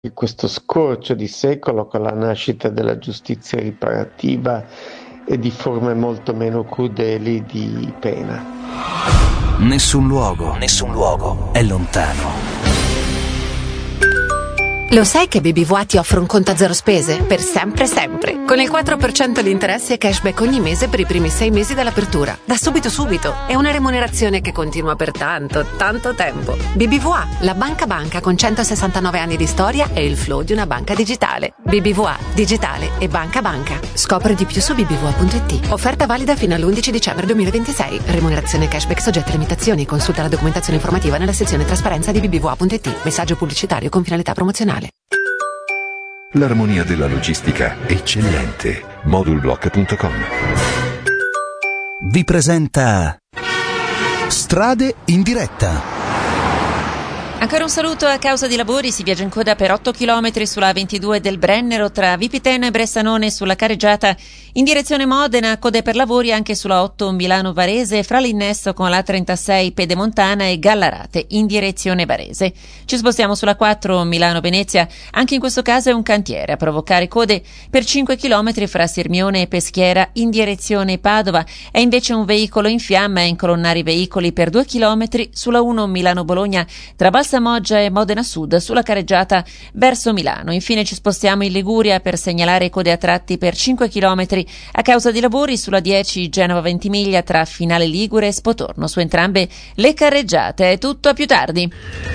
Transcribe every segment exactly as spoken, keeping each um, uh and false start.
Di questo scorcio di secolo con la nascita della giustizia riparativa e di forme molto meno crudeli di pena. Nessun luogo, nessun luogo è lontano. Lo sai che B B V A ti offre un conto a zero spese? Per sempre sempre. Con il quattro per cento di interessi e cashback ogni mese per i primi sei mesi dall'apertura. Da subito subito. È una remunerazione che continua per tanto, tanto tempo. B B V A, la banca banca con centosessantanove anni di storia e il flow di una banca digitale. B B V A, digitale e banca banca. Scopri di più su b b v a punto i t. Offerta valida fino all'undici dicembre duemilaventisei. Remunerazione cashback soggetta a limitazioni. Consulta la documentazione informativa nella sezione trasparenza di b b v a punto i t. Messaggio pubblicitario con finalità promozionale. L'armonia della logistica eccellente. Modulblock punto com Vi presenta Strade in diretta. Ancora un saluto. A causa di lavori si viaggia in coda per otto chilometri sulla A ventidue del Brennero tra Vipiteno e Bressanone sulla carreggiata in direzione Modena, code per lavori anche sulla otto Milano Varese fra l'innesto con la trentasei Pedemontana e Gallarate in direzione Varese. Ci spostiamo sulla quattro Milano Venezia, anche in questo caso è un cantiere a provocare code per cinque chilometri fra Sirmione e Peschiera in direzione Padova. È invece un veicolo in fiamme a incolonnare i veicoli per due chilometri sulla uno Milano Bologna tra Valsamoggia e Modena Sud sulla carreggiata verso Milano. Infine ci spostiamo in Liguria per segnalare code a tratti per cinque chilometri a causa di lavori sulla dieci Genova Ventimiglia tra Finale Ligure e Spotorno. Su entrambe le carreggiate. È tutto, a più tardi.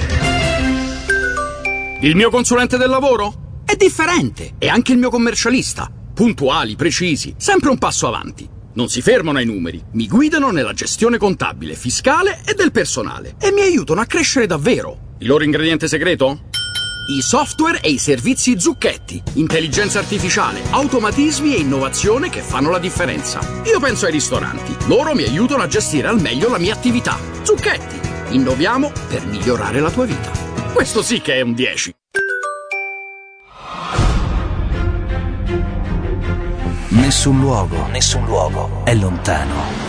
Il mio consulente del lavoro è differente, e anche il mio commercialista. Puntuali, precisi, sempre un passo avanti. Non si fermano ai numeri, mi guidano nella gestione contabile, fiscale e del personale e mi aiutano a crescere davvero. Il loro ingrediente segreto? I software e i servizi Zucchetti. Intelligenza artificiale, automatismi e innovazione che fanno la differenza. Io penso ai ristoranti. Loro mi aiutano a gestire al meglio la mia attività. Zucchetti. Innoviamo per migliorare la tua vita. Questo sì che è un dieci. Nessun luogo, nessun luogo è lontano.